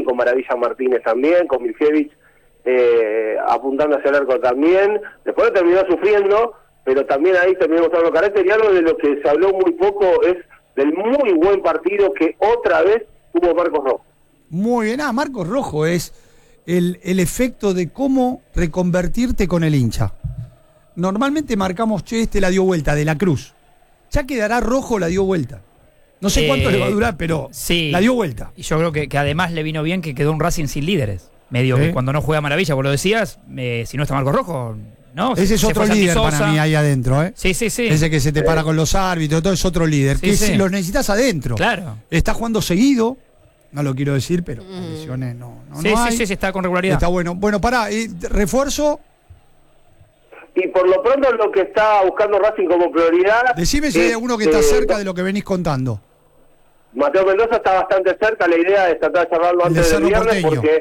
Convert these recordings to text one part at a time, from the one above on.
con Maravilla Martínez también, con Miljevic apuntando hacia el arco también. Después terminó sufriendo, pero también ahí terminó mostrando carácter, y algo de lo que se habló muy poco es del muy buen partido que otra vez tuvo Marcos Rojo. Muy bien, Marcos Rojo es el efecto de cómo reconvertirte con el hincha. Normalmente marcamos, la dio vuelta, de la Cruz. Ya quedará Rojo, la dio vuelta. No sé cuánto le va a durar, pero sí, la dio vuelta. Y yo creo que además le vino bien que quedó un Racing sin líderes. Medio que cuando no juega Maravilla, vos lo decías, si no está Marcos Rojo, ¿no? Ese es otro líder para mí ahí adentro, ¿eh? Sí. Ese que se te para con los árbitros, todo es otro líder. Sí. Lo necesitas adentro. Claro. Está jugando seguido, no lo quiero decir, pero las lesiones no hay. Sí, está con regularidad. Está bueno. Bueno, pará, refuerzo. Y por lo pronto lo que está buscando Racing como prioridad... Decime si hay alguno que está cerca de lo que venís contando. Mateo Mendoza está bastante cerca, la idea es tratar de cerrarlo antes del viernes porque...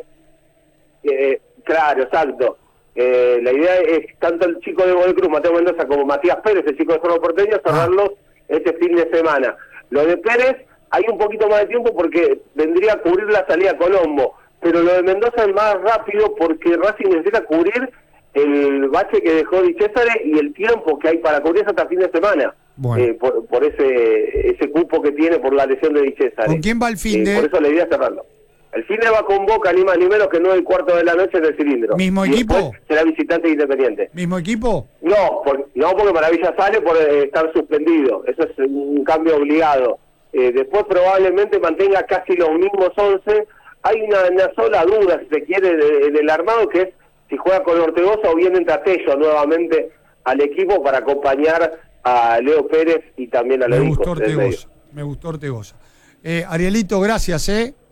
claro, exacto. La idea es tanto el chico de Godoy Cruz, Mateo Mendoza, como Matías Pérez, el chico de Cerro Porteño, cerrarlos este fin de semana. Lo de Pérez, hay un poquito más de tiempo porque vendría a cubrir la salida a Colombo, pero lo de Mendoza es más rápido porque Racing necesita cubrir el bache que dejó Di Césare y el tiempo que hay para cubrir hasta el fin de semana. Bueno. Por ese cupo que tiene por la lesión de Di Césare. ¿Con quién va el fin de...? Por eso la idea es cerrarlo. El fin de va con Boca, ni más ni menos que 9:15 de la noche en el Cilindro. ¿Mismo equipo? Será visitante Independiente. ¿Mismo equipo? No, porque Maravilla sale por estar suspendido. Eso es un cambio obligado. Después probablemente mantenga casi los mismos 11. Hay una sola duda, si se quiere, del armado, que es si juega con Ortegoza o bien entra Tello nuevamente al equipo para acompañar a Leo Pérez y también a Leo Ortegoza. Me gustó Ortegoza. Arielito, gracias,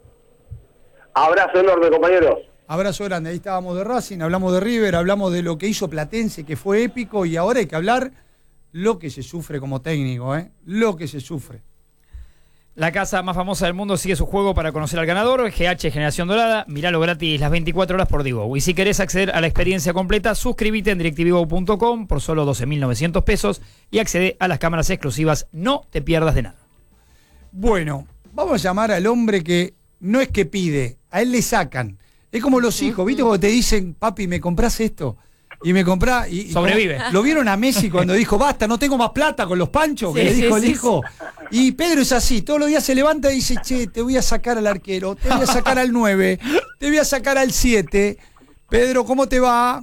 Abrazo enorme, compañeros. Abrazo grande. Ahí estábamos de Racing, hablamos de River, hablamos de lo que hizo Platense, que fue épico, y ahora hay que hablar lo que se sufre como técnico, lo que se sufre. La casa más famosa del mundo sigue su juego para conocer al ganador, GH Generación Dorada. Miralo gratis las 24 horas por Digo. Y si querés acceder a la experiencia completa, suscríbete en directivivo.com por solo 12.900 pesos y accede a las cámaras exclusivas. No te pierdas de nada. Bueno, vamos a llamar al hombre que no es que pide, a él le sacan. Es como los hijos, ¿viste? Cuando te dicen, papi, ¿me comprás esto? Y me comprás... Y sobrevive. ¿Lo vieron a Messi cuando dijo, basta, no tengo más plata con los panchos? Que le dijo el hijo. Y Pedro es así, todos los días se levanta y dice, che, te voy a sacar al arquero, te voy a sacar al 9, te voy a sacar al 7. Pedro, ¿cómo te va?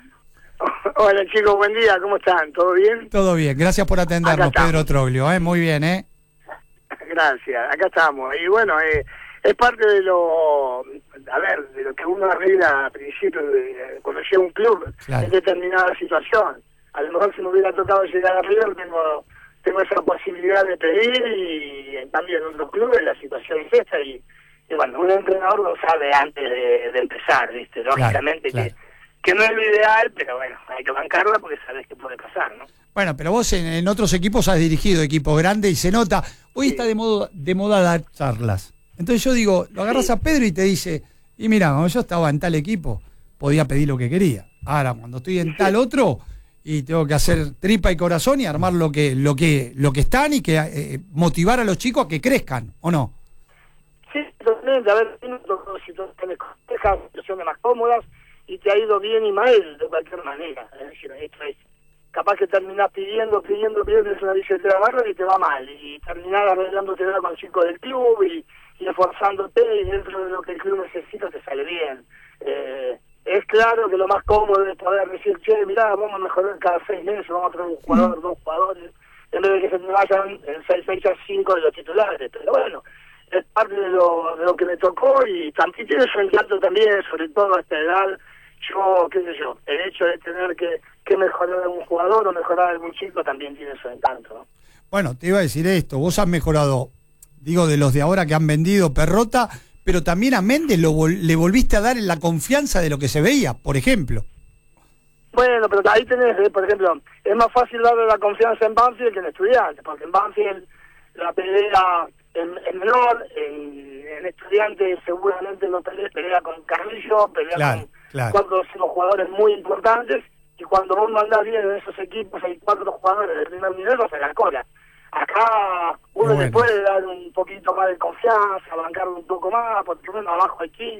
Hola chicos, buen día, ¿cómo están? ¿Todo bien? Todo bien, gracias por atendernos, Pedro Troglio, muy bien, Gracias, acá estamos. Y bueno, es parte de lo que uno arregla al principio cuando llega a un club, en determinada situación. A lo mejor si me hubiera tocado llegar a River, tengo esa posibilidad de pedir, y en cambio en otros clubes la situación es esta, y bueno, un entrenador lo sabe antes de empezar, ¿viste? Lógicamente que no es lo ideal, pero bueno, hay que bancarla porque sabes que puede pasar, ¿no? Bueno, pero vos en otros equipos has dirigido equipos grandes y se nota, hoy está de moda dar charlas. Entonces yo digo, lo agarras a Pedro y te dice, y mira, cuando yo estaba en tal equipo, podía pedir lo que quería. Ahora, cuando estoy en tal otro, y tengo que hacer tripa y corazón y armar lo que están, y que motivar a los chicos a que crezcan, ¿o no? Sí, totalmente. A ver, situaciones complejas, situaciones más cómodas, y te ha ido bien y mal de cualquier manera. Es decir, esto es capaz que terminás pidiendo es una billetera barra y te va mal, y terminás arreglándote con chicos del club y esforzándote, y dentro de lo que el club necesita te sale bien. Es claro que lo más cómodo es poder decir, che, mirá, vamos a mejorar cada 6 meses, vamos a traer un jugador, 2 jugadores, en vez de que se me vayan en 6 fechas 5 de los titulares. Pero bueno, es parte de lo que me tocó, y también tiene su encanto también, sobre todo a esta edad. El hecho de tener que mejorar a un jugador o mejorar a algún chico también tiene su encanto, ¿no? Bueno, te iba a decir esto, vos has mejorado, digo, de los de ahora que han vendido Perrota, pero también a Méndez le volviste a dar la confianza de lo que se veía, por ejemplo. Bueno, pero ahí tenés, por ejemplo, es más fácil darle la confianza en Banfield que en Estudiantes, porque en Banfield la pelea es menor, en Estudiantes seguramente no pelea con Carrillo, pelea con 4 o 5 jugadores muy importantes, y cuando vos mandás bien en esos equipos hay 4 jugadores de primer nivel, vas a la cola. Acá uno le puede dar un poquito más de confianza, bancarlo un poco más, porque menos abajo hay 15,